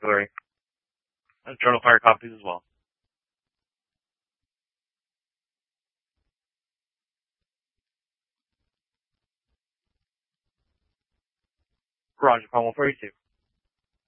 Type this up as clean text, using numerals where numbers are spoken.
exemplary. Journal Fire copies as well. Roger, Palm 142.